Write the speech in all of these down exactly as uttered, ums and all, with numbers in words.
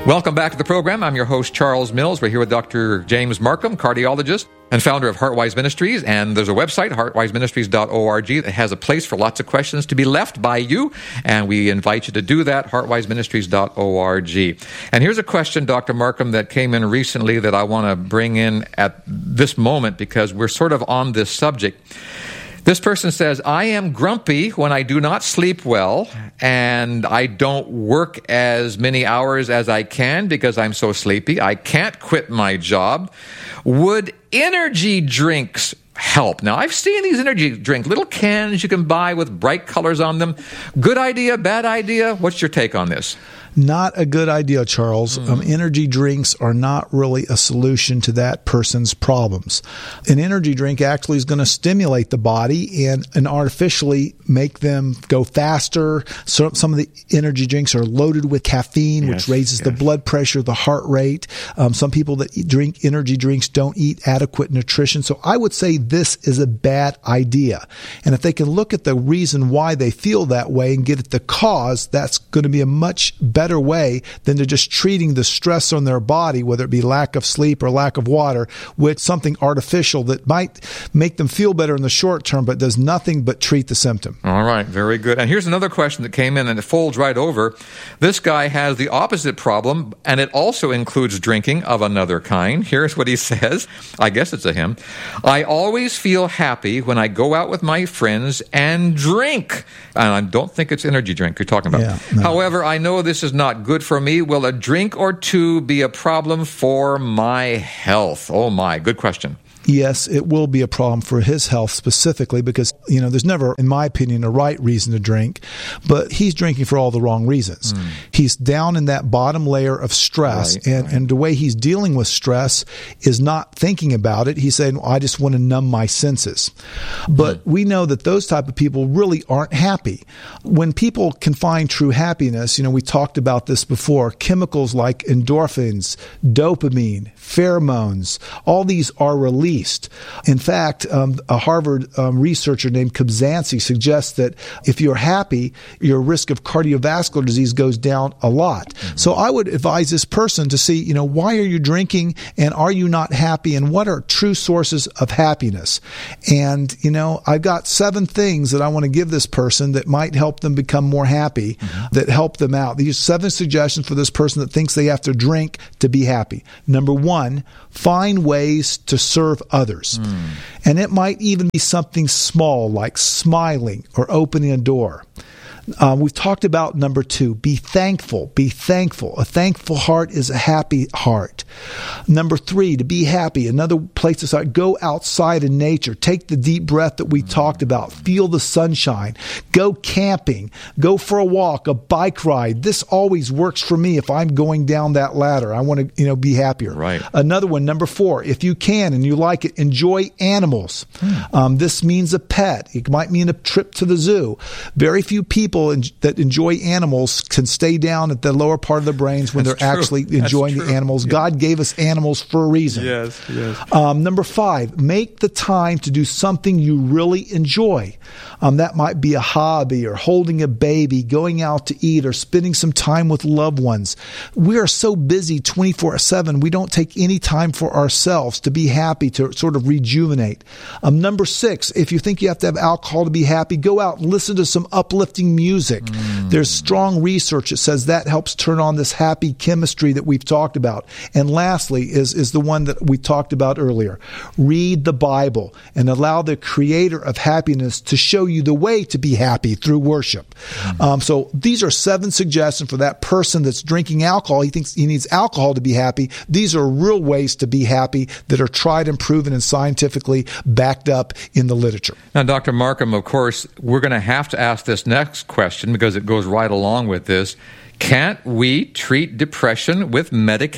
Welcome back to the program. I'm your host, Charles Mills. We're here with Doctor James Markham, cardiologist and founder of HeartWise Ministries. And there's a website, heart wise ministries dot org, that has a place for lots of questions to be left by you. And we invite you to do that, heart wise ministries dot org. And here's a question, Doctor Markham, that came in recently that I want to bring in at this moment because we're sort of on this subject. This person says, I am grumpy when I do not sleep well, and I don't work as many hours as I can because I'm so sleepy. I can't quit my job. Would energy drinks help? Now, I've seen these energy drinks, little cans you can buy with bright colors on them. Good idea, bad idea? What's your take on this? Not a good idea, Charles. Mm. Um, energy drinks are not really a solution to that person's problems. An energy drink actually is going to stimulate the body and, and artificially make them go faster. So some of the energy drinks are loaded with caffeine, yes, which raises yes. the blood pressure, the heart rate. Um, some people that eat, drink energy drinks don't eat adequate nutrition. So I would say this is a bad idea. And if they can look at the reason why they feel that way and get at the cause, that's going to be a much better better way than to just treating the stress on their body, whether it be lack of sleep or lack of water, with something artificial that might make them feel better in the short term, but does nothing but treat the symptom. All right, very good. And here's another question that came in, and it folds right over. This guy has the opposite problem, and it also includes drinking of another kind. Here's what he says. I guess it's a him. I always feel happy when I go out with my friends and drink. And I don't think it's energy drink you're talking about. Yeah, no. However, I know this is not good for me. Will a drink or two be a problem for my health? Oh my, good question. Yes, it will be a problem for his health specifically because, you know, there's never, in my opinion, a right reason to drink, but he's drinking for all the wrong reasons. Mm. He's down in that bottom layer of stress, right, and, right. and the way he's dealing with stress is not thinking about it. He's saying, well, I just want to numb my senses. But mm. we know that those type of people really aren't happy. When people can find true happiness, you know, we talked about this before, chemicals like endorphins, dopamine, pheromones, all these are released. In fact, um, a Harvard um, researcher named Kobzanski suggests that if you're happy, your risk of cardiovascular disease goes down a lot. Mm-hmm. So I would advise this person to see, you know, why are you drinking and are you not happy and what are true sources of happiness? And, you know, I've got seven things that I want to give this person that might help them become more happy, mm-hmm. that help them out. These seven suggestions for this person that thinks they have to drink to be happy. Number one, find ways to serve others. Mm. And it might even be something small like smiling or opening a door. Uh, we've talked about number two, be thankful. Be thankful. A thankful heart is a happy heart. Number three, to be happy. Another place to start, go outside in nature. Take the deep breath that we mm-hmm. talked about. Feel the sunshine. Go camping. Go for a walk, a bike ride. This always works for me if I'm going down that ladder. I want to, you know, be happier. Right. Another one, number four, if you can and you like it, enjoy animals. Mm. Um, this means a pet. It might mean a trip to the zoo. Very few people that enjoy animals can stay down at the lower part of their brains when That's they're true. actually enjoying the animals. Yeah. God gave us animals for a reason. Yes, yes. Um, number five, make the time to do something you really enjoy. Um, that might be a hobby or holding a baby, going out to eat, or spending some time with loved ones. We are so busy twenty-four seven, we don't take any time for ourselves to be happy, to sort of rejuvenate. Um, number six, if you think you have to have alcohol to be happy, go out and listen to some uplifting music. Music. Mm. There's strong research that says that helps turn on this happy chemistry that we've talked about. And lastly is, is the one that we talked about earlier. Read the Bible and allow the creator of happiness to show you the way to be happy through worship. Mm. Um, so these are seven suggestions for that person that's drinking alcohol. He thinks he needs alcohol to be happy. These are real ways to be happy that are tried and proven and scientifically backed up in the literature. Now, Doctor Markham, of course, we're going to have to ask this next question. question because it goes right along with this. Can't we treat depression with medications?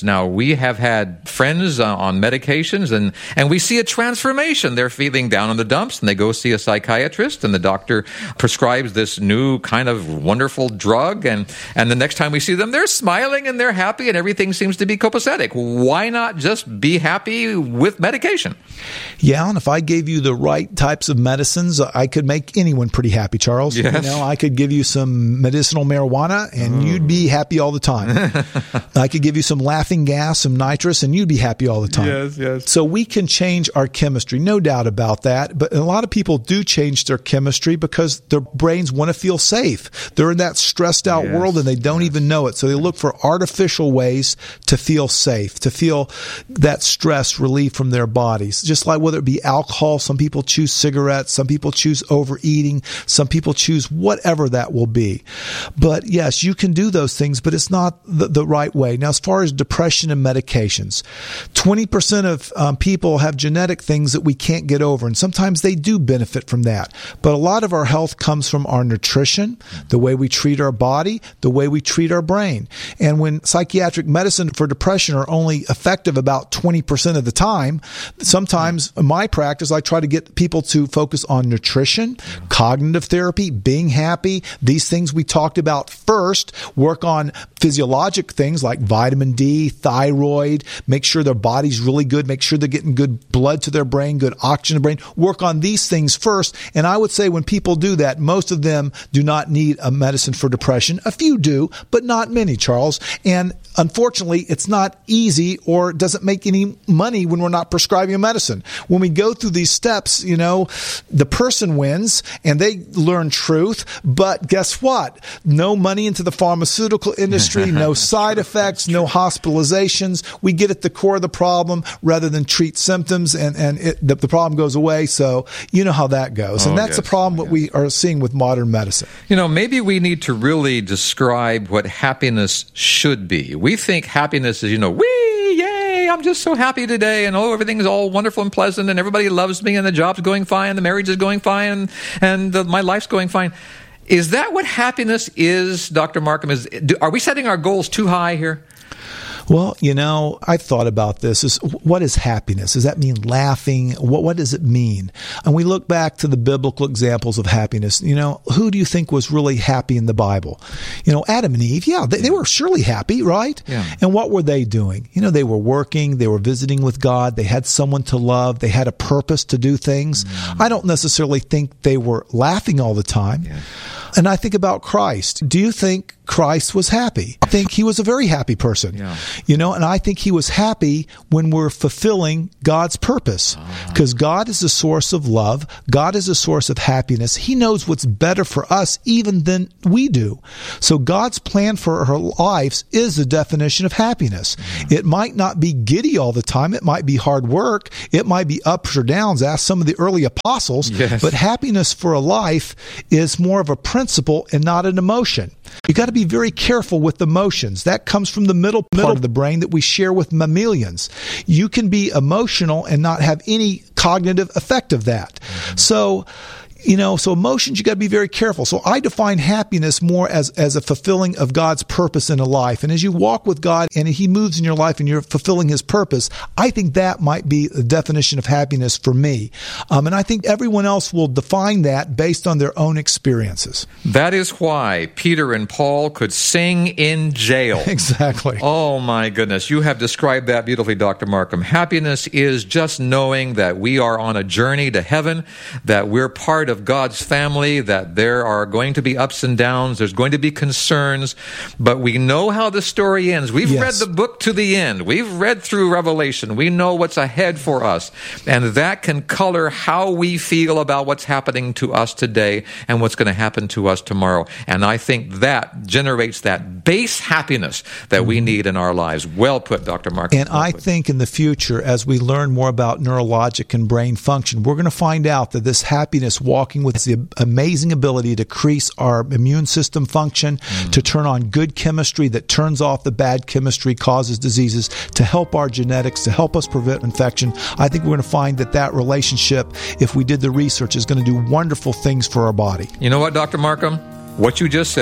Now, we have had friends uh, on medications, and, and we see a transformation. They're feeling down in the dumps, and they go see a psychiatrist, and the doctor prescribes this new kind of wonderful drug, and, and the next time we see them, they're smiling, and they're happy, and everything seems to be copacetic. Why not just be happy with medication? Yeah, and if I gave you the right types of medicines, I could make anyone pretty happy, Charles. Yes. You know, I could give you some medicinal marijuana, and mm. you'd be happy all the time. I could give you some laughing gas, some nitrous, and you'd be happy all the time. Yes, yes. So we can change our chemistry, no doubt about that. But a lot of people do change their chemistry because their brains want to feel safe. They're in that stressed out yes, world, and they don't yes. even know it. So they look for artificial ways to feel safe, to feel that stress relieved from their bodies. Just like whether it be alcohol, some people choose cigarettes, some people choose overeating, some people choose whatever that will be. But yes, you can do those things, but it's not the, the right way. Now, as far as depression and medications, twenty percent of um, people have genetic things that we can't get over, and sometimes they do benefit from that. But a lot of our health comes from our nutrition, the way we treat our body, the way we treat our brain. And when psychiatric medicine for depression are only effective about twenty percent of the time, sometimes in my practice, I try to get people to focus on nutrition, cognitive therapy, being happy, these things we talked about first, work on physiologic things like vitamin D, thyroid, make sure their body's really good, make sure they're getting good blood to their brain, good oxygen to the brain, work on these things first. And I would say when people do that, most of them do not need a medicine for depression. A few do, but not many, Charles. And unfortunately, it's not easy or doesn't make any money when we're not prescribing a medicine. When we go through these steps, you know, the person wins and they learn truth, but guess what? No money into the pharmaceutical industry, no side effects, no hospitalizations. We get at the core of the problem rather than treat symptoms, and, and it, the, the problem goes away. So you know how that goes. And oh, that's yes. the problem what yes. we are seeing with modern medicine. You know, maybe we need to really describe what happiness should be. We think happiness is, you know, wee, yay, I'm just so happy today, and oh, everything is all wonderful and pleasant, and everybody loves me, and the job's going fine, the marriage is going fine, and, and uh, my life's going fine. Is that what happiness is, Doctor Marcum? Is, do, are we setting our goals too high here? Well, you know, I've thought about this. Is what is happiness? Does that mean laughing? What what does it mean? And we look back to the biblical examples of happiness. You know, who do you think was really happy in the Bible? You know, Adam and Eve, yeah, they, they were surely happy, right? Yeah. And what were they doing? You know, they were working, they were visiting with God, they had someone to love, they had a purpose to do things. Mm. I don't necessarily think they were laughing all the time. Yeah. And I think about Christ. Do you think Christ was happy? I think he was a very happy person. Yeah. You know, and I think he was happy when we're fulfilling God's purpose. Because uh-huh. God is a source of love. God is a source of happiness. He knows what's better for us even than we do. So God's plan for our lives is the definition of happiness. Mm-hmm. It might not be giddy all the time. It might be hard work. It might be ups or downs. Ask some of the early apostles. Yes. But happiness for a life is more of a principle and not an emotion. You got to be very careful with emotions. That comes from the middle part of the brain that we share with mammalians. You can be emotional and not have any cognitive effect of that. Mm-hmm. So, you know, so emotions, you got to be very careful. So I define happiness more as, as a fulfilling of God's purpose in a life. And as you walk with God and he moves in your life and you're fulfilling his purpose, I think that might be the definition of happiness for me. Um, and I think everyone else will define that based on their own experiences. That is why Peter and Paul could sing in jail. Exactly. Oh my goodness. You have described that beautifully, Doctor Marcum. Happiness is just knowing that we are on a journey to heaven, that we're part of God's family, that there are going to be ups and downs, there's going to be concerns, but we know how the story ends. We've yes. read the book to the end. We've read through Revelation. We know what's ahead for us, and that can color how we feel about what's happening to us today and what's going to happen to us tomorrow. And I think that generates that base happiness that we need in our lives. Well put, Doctor Marcum. And well I put. think in the future, as we learn more about neurologic and brain function, we're going to find out that this happiness walking with the amazing ability to increase our immune system function, mm. to turn on good chemistry that turns off the bad chemistry, causes diseases, to help our genetics, to help us prevent infection. I think we're going to find that that relationship, if we did the research, is going to do wonderful things for our body. You know what, Doctor Marcum? What you just said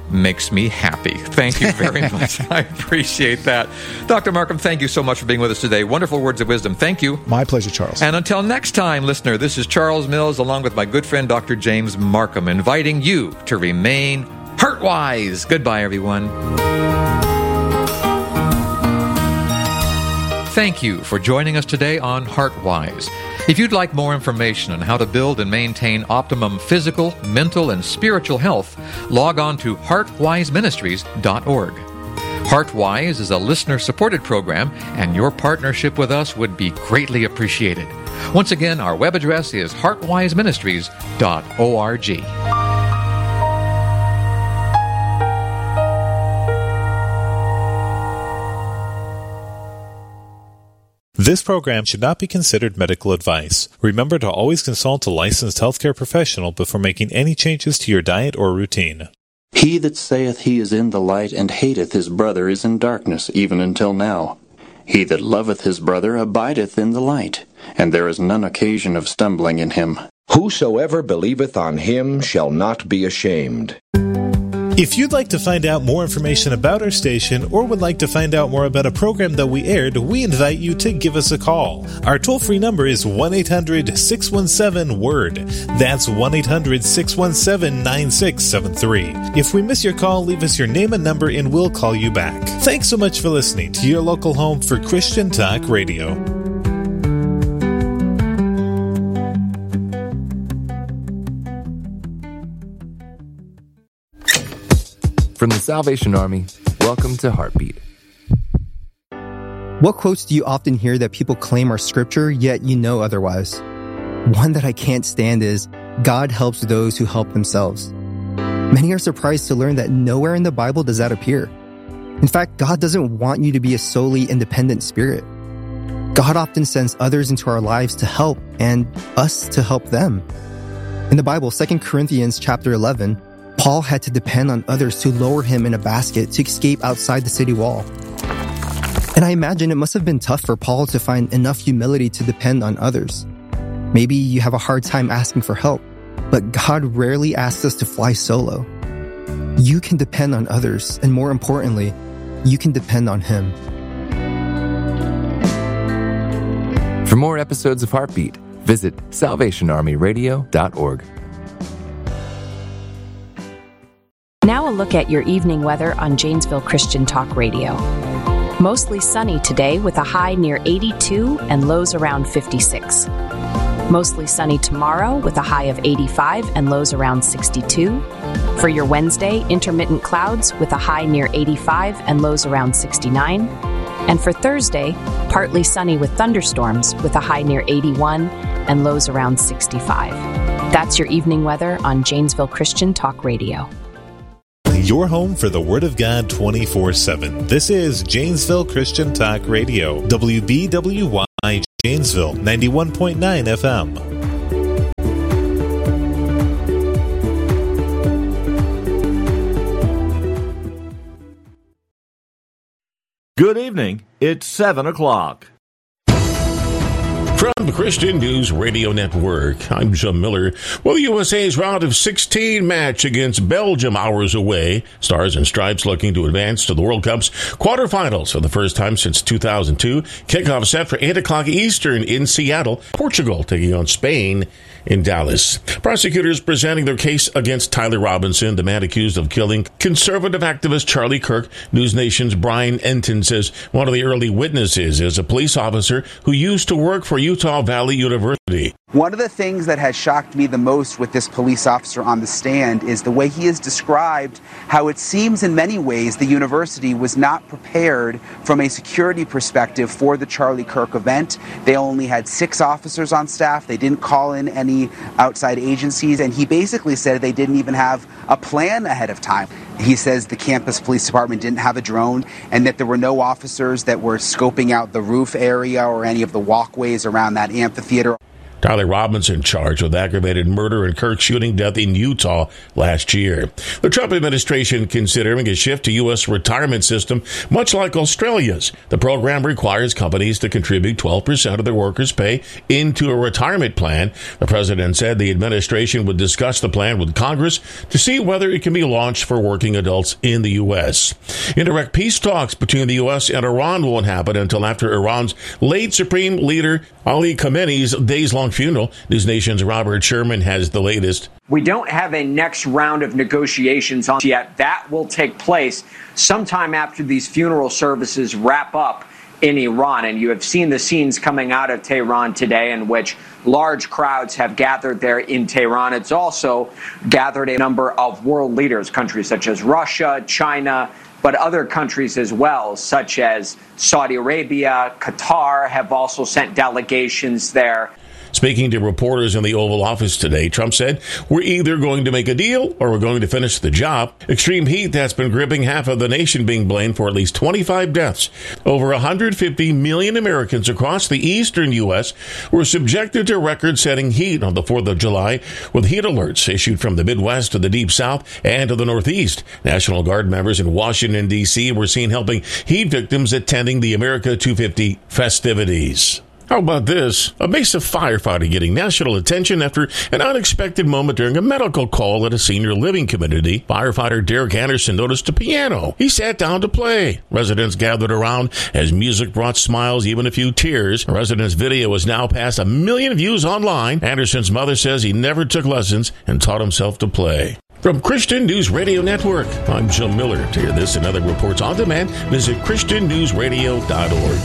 makes me happy. Thank you very much. I appreciate that. Doctor Markham, thank you so much for being with us today. Wonderful words of wisdom. Thank you. My pleasure, Charles. And until next time, listener, this is Charles Mills along with my good friend Doctor James Markham, inviting you to remain heart-wise. Goodbye, everyone. Thank you for joining us today on HeartWise. If you'd like more information on how to build and maintain optimum physical, mental, and spiritual health, log on to heart wise ministries dot org. HeartWise is a listener-supported program, and your partnership with us would be greatly appreciated. Once again, our web address is heart wise ministries dot org. This program should not be considered medical advice. Remember to always consult a licensed healthcare professional before making any changes to your diet or routine. He that saith he is in the light and hateth his brother is in darkness, even until now. He that loveth his brother abideth in the light, and there is none occasion of stumbling in him. Whosoever believeth on him shall not be ashamed. If you'd like to find out more information about our station or would like to find out more about a program that we aired, we invite you to give us a call. Our toll-free number is one eight hundred six one seven word. That's one eight hundred six one seven nine six seven three. If we miss your call, leave us your name and number and we'll call you back. Thanks so much for listening to your local home for Christian Talk Radio. From the Salvation Army, welcome to Heartbeat. What quotes do you often hear that people claim are scripture, yet you know otherwise? One that I can't stand is, God helps those who help themselves. Many are surprised to learn that nowhere in the Bible does that appear. In fact, God doesn't want you to be a solely independent spirit. God often sends others into our lives to help and us to help them. In the Bible, Second Corinthians chapter eleven, Paul had to depend on others to lower him in a basket to escape outside the city wall. And I imagine it must have been tough for Paul to find enough humility to depend on others. Maybe you have a hard time asking for help, but God rarely asks us to fly solo. You can depend on others, and more importantly, you can depend on Him. For more episodes of Heartbeat, visit salvation army radio dot org. Now a look at your evening weather on Janesville Christian Talk Radio. Mostly sunny today with a high near eighty-two and lows around fifty-six. Mostly sunny tomorrow with a high of eighty-five and lows around sixty-two. For your Wednesday, intermittent clouds with a high near eighty-five and lows around sixty-nine. And for Thursday, partly sunny with thunderstorms with a high near eighty-one and lows around sixty-five. That's your evening weather on Janesville Christian Talk Radio. Your home for the Word of God twenty-four seven. This is Janesville Christian Talk Radio, W B W Y Janesville, ninety-one point nine F M. Good evening. It's seven o'clock. From the Christian News Radio Network, I'm Jim Miller. Well, the U S A's round of sixteen match against Belgium hours away. Stars and Stripes looking to advance to the World Cup's quarterfinals for the first time since two thousand two. Kickoff set for eight o'clock Eastern in Seattle. Portugal taking on Spain in Dallas. Prosecutors presenting their case against Tyler Robinson, the man accused of killing conservative activist Charlie Kirk. News Nation's Brian Enton says one of the early witnesses is a police officer who used to work for Utah Valley University. One of the things that has shocked me the most with this police officer on the stand is the way he has described how it seems in many ways the university was not prepared from a security perspective for the Charlie Kirk event. They only had six officers on staff. They didn't call in any outside agencies, and he basically said they didn't even have a plan ahead of time. He says the campus police department didn't have a drone and that there were no officers that were scoping out the roof area or any of the walkways around that amphitheater. Tyler Robinson charged with aggravated murder and Kirk shooting death in Utah last year. The Trump administration considering a shift to U S retirement system, much like Australia's. The program requires companies to contribute twelve percent of their workers' pay into a retirement plan. The president said the administration would discuss the plan with Congress to see whether it can be launched for working adults in the U S. Indirect peace talks between the U S and Iran won't happen until after Iran's late Supreme Leader Ali Khamenei's days-long funeral. News Nation's Robert Sherman has the latest. We don't have a next round of negotiations on yet. That will take place sometime after these funeral services wrap up in Iran. And you have seen the scenes coming out of Tehran today in which large crowds have gathered there in Tehran. It's also gathered a number of world leaders, countries such as Russia, China, but other countries as well, such as Saudi Arabia, Qatar, have also sent delegations there. Speaking to reporters in the Oval Office today, Trump said, we're either going to make a deal or we're going to finish the job. Extreme heat that's been gripping half of the nation being blamed for at least twenty-five deaths. Over one hundred fifty million Americans across the eastern U S were subjected to record-setting heat on the fourth of July, with heat alerts issued from the Midwest to the Deep South and to the Northeast. National Guard members in Washington, D C were seen helping heat victims attending the America two fifty festivities. How about this? A Mesa firefighter getting national attention after an unexpected moment during a medical call at a senior living community. Firefighter Derek Anderson noticed a piano. He sat down to play. Residents gathered around as music brought smiles, even a few tears. A resident's video has now passed a million views online. Anderson's mother says he never took lessons and taught himself to play. From Christian News Radio Network, I'm Jim Miller. To hear this and other reports on demand, visit Christian News Radio dot org.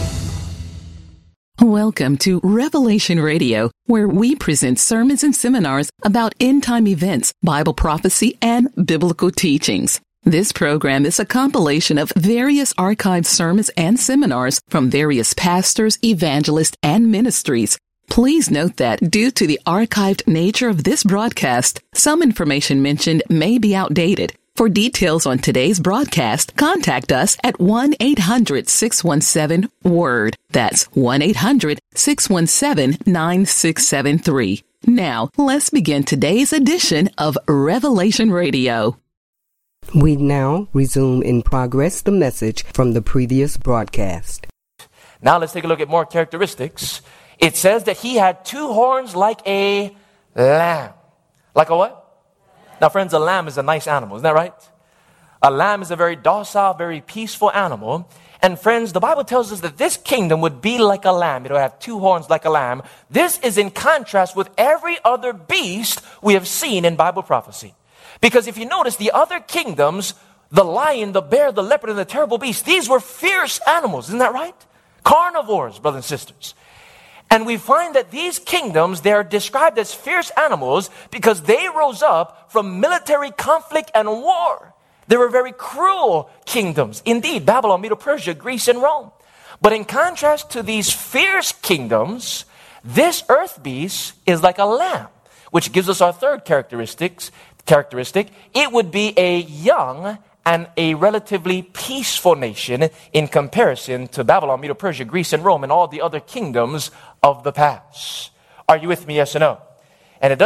Welcome to Revelation Radio, where we present sermons and seminars about end-time events, Bible prophecy, and biblical teachings. This program is a compilation of various archived sermons and seminars from various pastors, evangelists, and ministries. Please note that due to the archived nature of this broadcast, some information mentioned may be outdated. For details on today's broadcast, contact us at one eight hundred six one seven WORD. That's one eight hundred six one seven nine six seven three. Now, let's begin today's edition of Revelation Radio. We now resume in progress the message from the previous broadcast. Now let's take a look at more characteristics. It says that he had two horns like a lamb. Like a what? Now, friends, a lamb is a nice animal, isn't that right? A lamb is a very docile, very peaceful animal. And friends, the Bible tells us that this kingdom would be like a lamb. It would have two horns like a lamb. This is in contrast with every other beast we have seen in Bible prophecy. Because if you notice, the other kingdoms, the lion, the bear, the leopard, and the terrible beast, these were fierce animals, isn't that right? Carnivores, brothers and sisters. And we find that these kingdoms, they are described as fierce animals because they rose up from military conflict and war. They were very cruel kingdoms. Indeed, Babylon, Medo-Persia, Greece, and Rome. But in contrast to these fierce kingdoms, this earth beast is like a lamb, which gives us our third characteristics, characteristic. It would be a young and a relatively peaceful nation in comparison to Babylon, Medo-Persia, Greece, and Rome, and all the other kingdoms of the past. Are you with me, yes or no? And it does